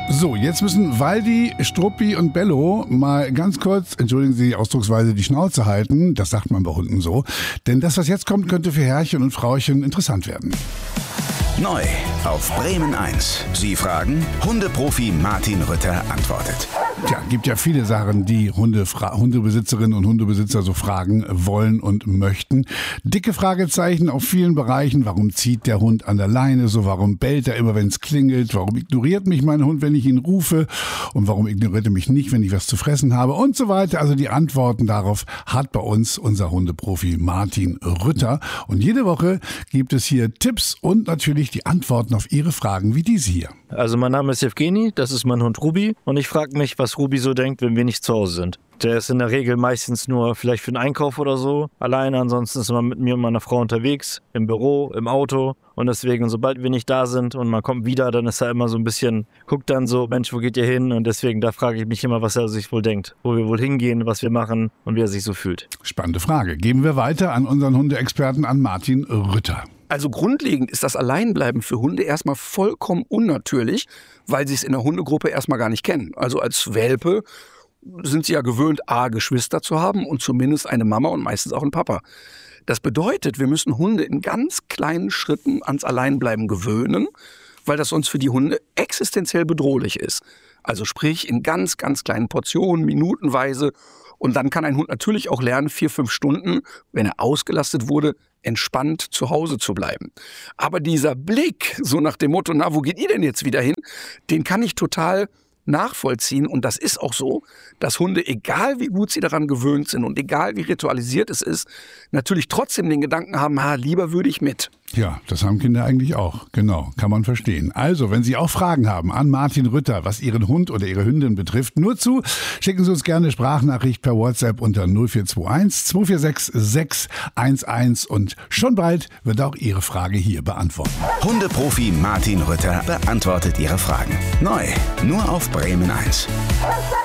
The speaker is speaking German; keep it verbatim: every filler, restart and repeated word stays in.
So, jetzt müssen Waldi, Struppi und Bello mal ganz kurz, entschuldigen Sie die Ausdrucksweise, die Schnauze halten. Das sagt man bei Hunden so. Denn das, was jetzt kommt, könnte für Herrchen und Frauchen interessant werden. Neu auf Bremen eins. Sie fragen, Hundeprofi Martin Rütter antwortet. Tja, gibt ja viele Sachen, die Hundefra- Hundebesitzerinnen und Hundebesitzer so fragen wollen und möchten. Dicke Fragezeichen auf vielen Bereichen. Warum zieht der Hund an der Leine so? Warum bellt er immer, wenn es klingelt? Warum ignoriert mich mein Hund, wenn ich ihn rufe? Und warum ignoriert er mich nicht, wenn ich was zu fressen habe? Und so weiter. Also die Antworten darauf hat bei uns unser Hundeprofi Martin Rütter. Und jede Woche gibt es hier Tipps und natürlich die Antworten auf Ihre Fragen wie diese hier. Also mein Name ist Evgeni, das ist mein Hund Ruby und ich frage mich, was Ruby so denkt, wenn wir nicht zu Hause sind. Der ist in der Regel meistens nur vielleicht für den Einkauf oder so alleine, ansonsten ist er mit mir und meiner Frau unterwegs, im Büro, im Auto und deswegen, sobald wir nicht da sind und man kommt wieder, dann ist er immer so ein bisschen, guckt dann so, Mensch, wo geht ihr hin? Und deswegen, da frage ich mich immer, was er sich wohl denkt, wo wir wohl hingehen, was wir machen und wie er sich so fühlt. Spannende Frage. Geben wir weiter an unseren Hundeexperten, an Martin Rütter. Also grundlegend ist das Alleinbleiben für Hunde erstmal vollkommen unnatürlich, weil sie es in der Hundegruppe erstmal gar nicht kennen. Also als Welpe sind sie ja gewöhnt, A, Geschwister zu haben und zumindest eine Mama und meistens auch einen Papa. Das bedeutet, wir müssen Hunde in ganz kleinen Schritten ans Alleinbleiben gewöhnen, weil das sonst für die Hunde existenziell bedrohlich ist. Also sprich in ganz, ganz kleinen Portionen, minutenweise. Und dann kann ein Hund natürlich auch lernen, vier, fünf Stunden, wenn er ausgelastet wurde, entspannt zu Hause zu bleiben. Aber dieser Blick, so nach dem Motto, na, wo geht ihr denn jetzt wieder hin, den kann ich total nachvollziehen. Und das ist auch so, dass Hunde, egal wie gut sie daran gewöhnt sind und egal wie ritualisiert es ist, natürlich trotzdem den Gedanken haben, ha, lieber würde ich mit. Ja, das haben Kinder eigentlich auch. Genau, kann man verstehen. Also, wenn Sie auch Fragen haben an Martin Rütter, was Ihren Hund oder Ihre Hündin betrifft, nur zu, schicken Sie uns gerne eine Sprachnachricht per WhatsApp unter null vier zwei eins, zwei vier sechs, sechs eins eins und schon bald wird auch Ihre Frage hier beantwortet. Hundeprofi Martin Rütter beantwortet Ihre Fragen. Neu, nur auf Bremen eins.